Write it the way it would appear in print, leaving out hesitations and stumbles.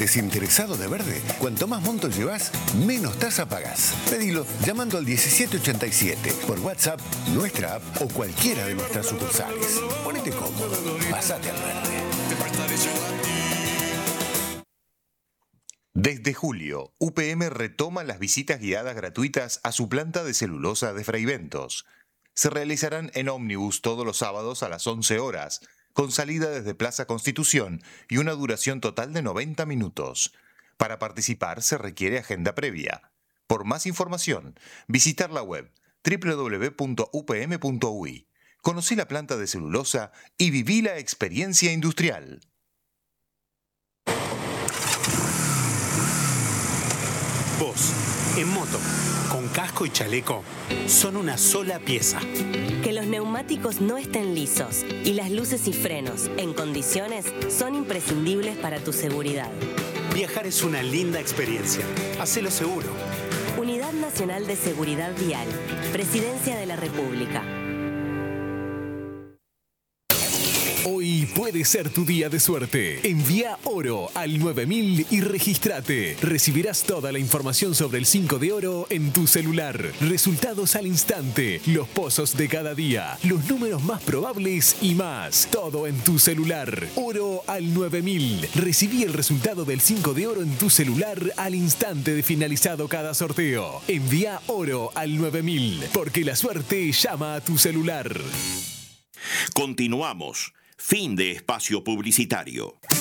Desinteresado de verde, cuanto más monto llevas, menos tasa pagás. Pedilo llamando al 1787, por WhatsApp, nuestra app o cualquiera de nuestras sucursales. Ponete cómodo, pasate al verde. Desde julio, UPM retoma las visitas guiadas gratuitas a su planta de celulosa de Fraiventos. Se realizarán en ómnibus todos los sábados a las 11 horas, con salida desde Plaza Constitución y una duración total de 90 minutos. Para participar se requiere agenda previa. Por más información, visitar la web www.upm.ui. Conocí la planta de celulosa y viví la experiencia industrial. Vos, en moto, con casco y chaleco, son una sola pieza. Que los neumáticos no estén lisos y las luces y frenos en condiciones son imprescindibles para tu seguridad. Viajar es una linda experiencia. Hacelo seguro. Unidad Nacional de Seguridad Vial. Presidencia de la República. Hoy puede ser tu día de suerte. Envía oro al 9000 y regístrate. Recibirás toda la información sobre el 5 de oro en tu celular. Resultados al instante, los pozos de cada día, los números más probables y más. Todo en tu celular. Oro al 9000. Recibí el resultado del 5 de oro en tu celular al instante de finalizado cada sorteo. Envía oro al 9000, porque la suerte llama a tu celular. Continuamos. Fin de espacio publicitario.